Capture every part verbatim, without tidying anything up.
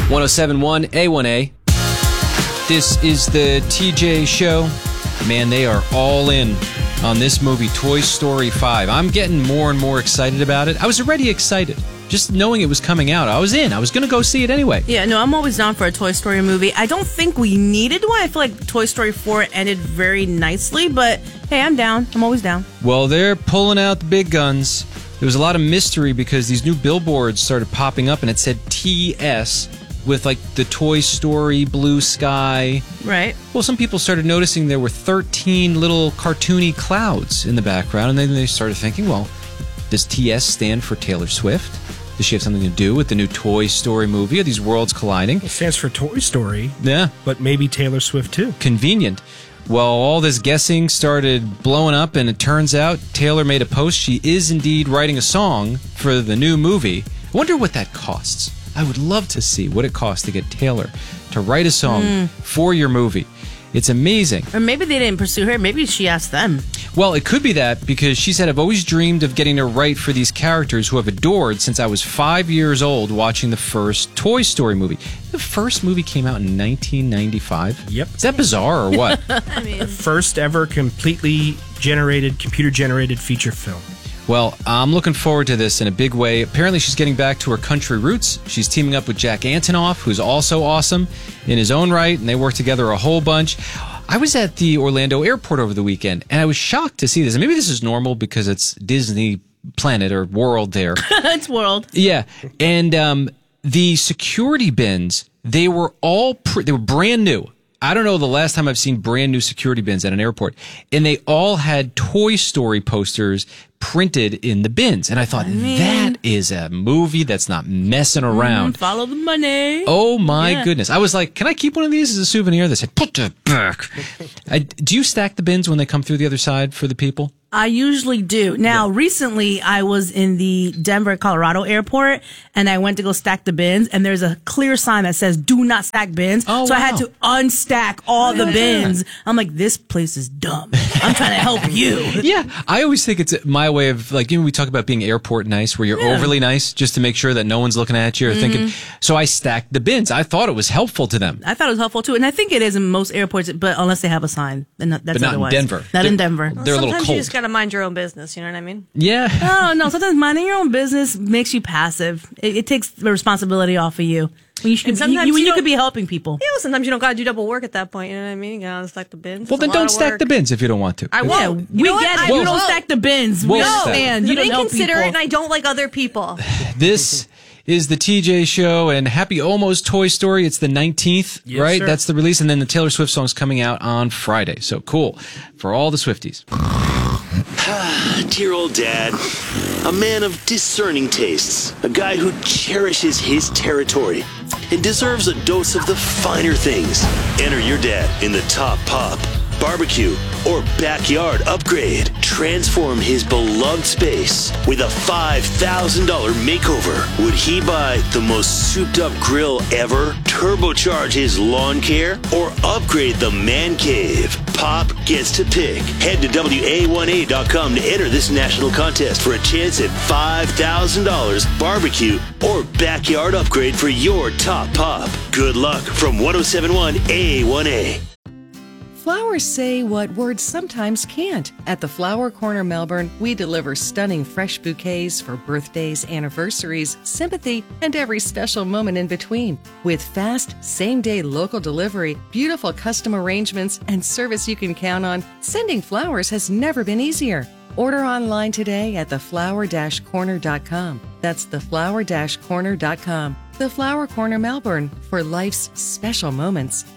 one oh seven point one A one A. This is the T J Show. Man, they are all in on this movie, Toy Story five. I'm getting more and more excited about it. I was already excited. Just knowing it was coming out, I was in. I was going to go see it anyway. Yeah, no, I'm always down for a Toy Story movie. I don't think we needed one. I feel like Toy Story four ended very nicely, but hey, I'm down. I'm always down. Well, they're pulling out the big guns. There was a lot of mystery because these new billboards started popping up and it said T S with like the Toy Story blue sky. Right. Well, some people started noticing there were thirteen little cartoony clouds in the background, and then they started thinking, well, does T S stand for Taylor Swift? Does she have something to do with the new Toy Story movie? Are these worlds colliding? It stands for Toy Story. Yeah. But maybe Taylor Swift, too. Convenient. Well, all this guessing started blowing up, and it turns out Taylor made a post. She is indeed writing a song for the new movie. I wonder what that costs. I would love to see what it costs to get Taylor to write a song mm. for your movie. It's amazing. Or maybe they didn't pursue her. Maybe she asked them. Well, it could be that because she said, I've always dreamed of getting to write for these characters who I've adored since I was five years old watching the first Toy Story movie. The first movie came out in nineteen ninety-five. Yep. Is that bizarre or what? I mean, first ever completely generated, computer-generated feature film. Well, I'm looking forward to this in a big way. Apparently, she's getting back to her country roots. She's teaming up with Jack Antonoff, who's also awesome in his own right, and they work together a whole bunch. I was at the Orlando airport over the weekend, and I was shocked to see this. And maybe this is normal because it's Disney Planet or World there. It's World. Yeah, and um, the security bins, they were all pr- they were brand new. I don't know the last time I've seen brand new security bins at an airport. And they all had Toy Story posters printed in the bins. And I thought, I mean, that is a movie that's not messing around. Mm, follow the money. Oh, my yeah. goodness. I was like, can I keep one of these as a souvenir? They said, put it back. I, do you stack the bins when they come through the other side for the people? I usually do. Now, yeah. recently, I was in the Denver, Colorado airport, and I went to go stack the bins, and there's a clear sign that says, do not stack bins. Oh, so wow. I had to unstack all the bins. I'm like, this place is dumb. I'm trying to help you. Yeah, I always think it's my way of, like, you know, we talk about being airport nice, where you're yeah. overly nice, just to make sure that no one's looking at you or mm-hmm. thinking. So I stacked the bins. I thought it was helpful to them. I thought it was helpful, too. And I think it is in most airports, but unless they have a sign. And that's but not otherwise. in Denver. Not they're, in Denver. Well, they're a little sometimes cold. You just got to mind your own business, you know what I mean? Yeah. Oh, no. Sometimes minding your own business makes you passive. It, it takes the responsibility off of you. When you, should, you, you, you, you could be helping people. Yeah, well, sometimes you don't got to do double work at that point, you know what I mean? You got to stack the bins. Well, then don't stack work. the bins if you don't want to. I won't. Yeah, we get it. I You don't won't. stack the bins. We'll we understand. You I'm don't help people. inconsiderate and I don't like other people. This is the T J Show, and happy almost Toy Story. It's the nineteenth, yes, right? Sir. That's the release, and then the Taylor Swift song's coming out on Friday. So cool for all the Swifties. Dear old dad, a man of discerning tastes, a guy who cherishes his territory and deserves a dose of the finer things. Enter your dad in the Top Pop barbecue or backyard upgrade. Transform his beloved space with a five thousand dollars makeover. Would he buy the most souped up grill ever, turbocharge his lawn care, or upgrade the man cave? Pop gets to pick. Head to W A one A dot com to enter this national contest for a chance at five thousand dollars barbecue or backyard upgrade for your Top Pop. Good luck from one oh seven point one A one A. Flowers say what words sometimes can't. At the Flower Corner Melbourne, we deliver stunning fresh bouquets for birthdays, anniversaries, sympathy, and every special moment in between. With fast, same-day local delivery, beautiful custom arrangements, and service you can count on, sending flowers has never been easier. Order online today at the flower dash corner dot com. That's the flower dash corner dot com. The Flower Corner Melbourne, for life's special moments.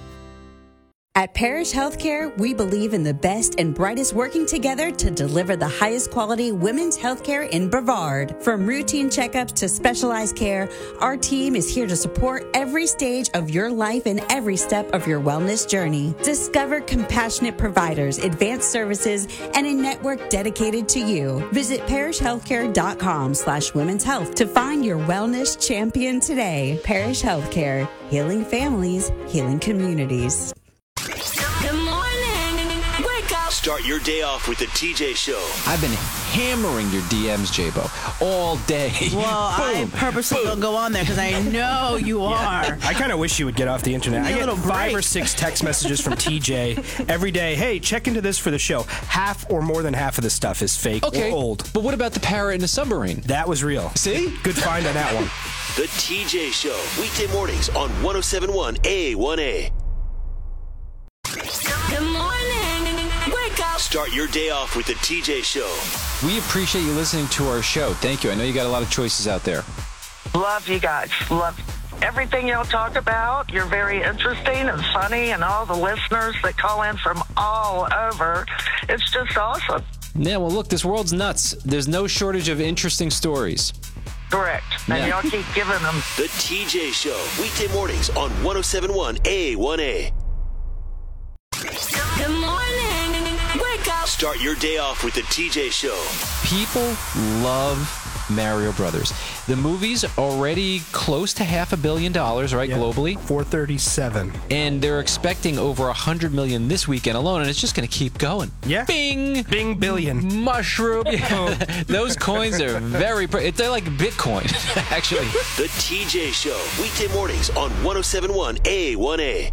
At Parish Healthcare, we believe in the best and brightest working together to deliver the highest quality women's healthcare in Brevard. From routine checkups to specialized care, our team is here to support every stage of your life and every step of your wellness journey. Discover compassionate providers, advanced services, and a network dedicated to you. Visit parish healthcare dot com slash women's health to find your wellness champion today. Parish Healthcare, healing families, healing communities. Good morning. Wake up. Start your day off with the T J Show. I've been hammering your D Ms, J-Bo, all day. Well, I purposely don't go on there because I know you are. I kind of wish you would get off the internet. Give me I a get little five break. or six text messages from T J every day. Hey, check into this for the show. Half or more than half of the stuff is fake Okay, or old. but what about the parrot in the submarine? That was real. See? Good find on that one. The T J Show, weekday mornings on one oh seven point one A one A. Good morning. Wake up. Start your day off with the T J Show. We appreciate you listening to our show. Thank you. I know you got a lot of choices out there. Love you guys. Love everything y'all talk about. You're very interesting and funny, and all the listeners that call in from all over. It's just awesome. Yeah, well, look, this world's nuts. There's no shortage of interesting stories. Correct. And Yeah. y'all keep giving them. The T J Show, weekday mornings on one oh seven point one A one A. Good morning. Wake up. Start your day off with the T J Show. People love Mario Brothers. The movie's already close to half a billion dollars, right, Yeah. globally? four thirty-seven. And they're expecting over one hundred million this weekend alone, and it's just going to keep going. Yeah. Bing! Bing billion. Mushroom. Yeah. Those coins are very... Pr- they're like Bitcoin, actually. The T J Show, weekday mornings on one oh seven point one A one A.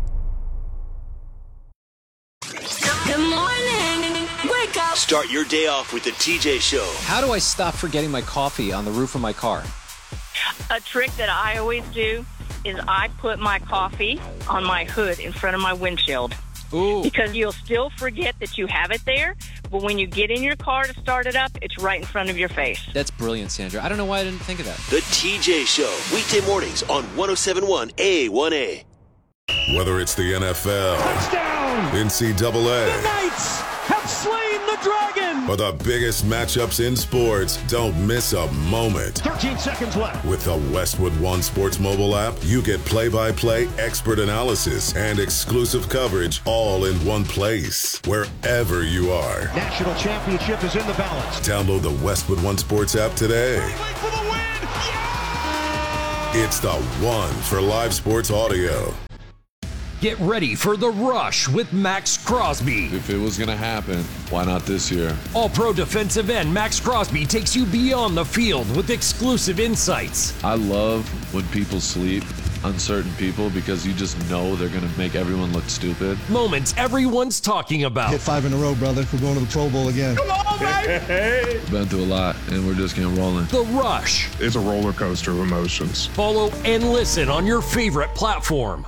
Good morning. Wake up. Start your day off with the T J Show. How do I stop forgetting my coffee on the roof of my car? A trick that I always do is I put my coffee on my hood in front of my windshield. Ooh. Because you'll still forget that you have it there, but when you get in your car to start it up, it's right in front of your face. That's brilliant, Sandra. I don't know why I didn't think of that. The T J Show, weekday mornings on one oh seven point one A one A. Whether it's the N F L, Touchdown! N C double A, The Knights have slain the dragon! or the biggest matchups in sports, don't miss a moment. thirteen seconds left. With the Westwood One Sports mobile app, you get play-by-play expert analysis and exclusive coverage all in one place, wherever you are. National championship is in the balance. Download the Westwood One Sports app today. For the win! It's the one for live sports audio. Get ready for The Rush with Max Crosby. If it was going to happen, why not this year? All-pro defensive end Max Crosby takes you beyond the field with exclusive insights. I love when people sleep on certain people because you just know they're going to make everyone look stupid. Moments everyone's talking about. Hit five in a row, brother. We're going to the Pro Bowl again. Come on, baby! Been through a lot, and we're just getting rolling. The Rush. It's a roller coaster of emotions. Follow and listen on your favorite platform.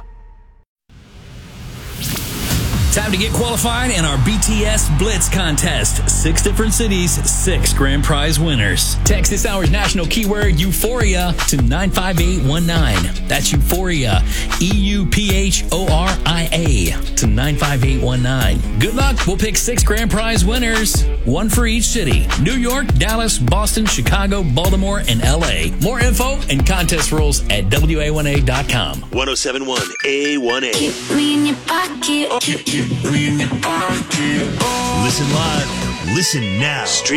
Time to get qualified in our B T S Blitz contest. Six different cities, six grand prize winners. Text this hour's national keyword Euphoria to nine five eight one nine. That's Euphoria, E U P H O R I A to nine five eight one nine. Good luck. We'll pick six grand prize winners, one for each city. New York, Dallas, Boston, Chicago, Baltimore, and L A. More info and contest rules at W A one A dot com. one oh seven point one A one A. Keep me in your pocket. Listen live. Listen now.